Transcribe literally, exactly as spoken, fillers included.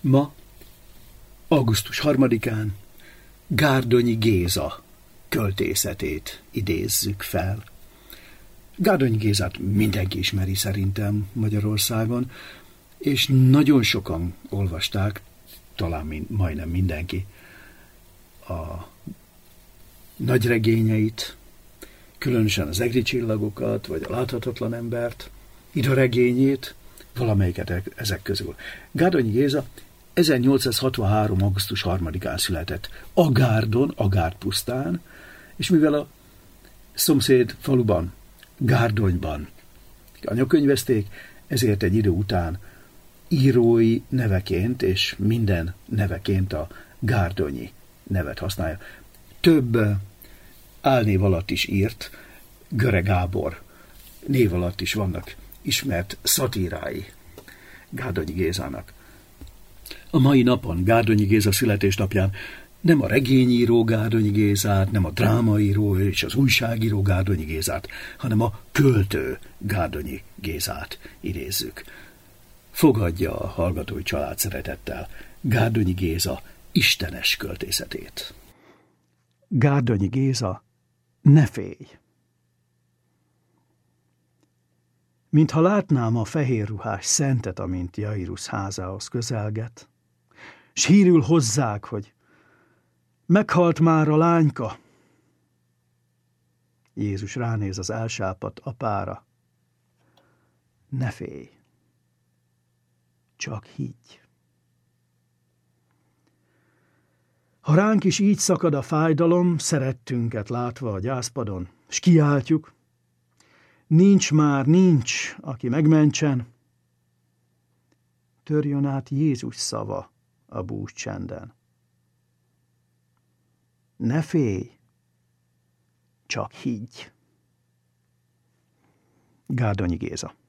Ma, augusztus harmadikán Gárdonyi Géza költészetét idézzük fel. Gárdonyi Gézát mindenki ismeri szerintem Magyarországon, és nagyon sokan olvasták, talán mind, majdnem mindenki, a nagyregényeit, különösen az egri csillagokat, vagy a láthatatlan embert, idaregényét, valamelyiket ezek közül. Gárdonyi Géza ezernyolcszázhatvanhárom. augusztus harmadikán született Agárdon, Agárd pusztán, és mivel a szomszéd faluban, Gárdonyban anyakönyvezték, ezért egy idő után írói neveként és minden neveként a Gárdonyi nevet használja. Több álnév alatt is írt, Göre Gábor név alatt is vannak ismert szatírái Gárdonyi Gézának. A mai napon, Gárdonyi Géza születésnapján nem a regényíró Gárdonyi Gézát, nem a drámaíró és az újságíró Gárdonyi Gézát, hanem a költő Gárdonyi Gézát idézzük. Fogadja a hallgatói család szeretettel Gárdonyi Géza istenes költészetét. Gárdonyi Géza, ne félj! Mintha látnám a fehérruhás szentet, amint Jairus házához közelget, s hírül hozzák, hogy meghalt már a lányka. Jézus ránéz az elsápadt apára. Ne félj, csak higgy. Ha ránk is így szakad a fájdalom, szerettünket látva a gyászpadon, s kiáltjuk, nincs már, nincs, aki megmentsen, törjön át Jézus szava a bús csenden. Ne félj, csak higgy. Gárdonyi Géza.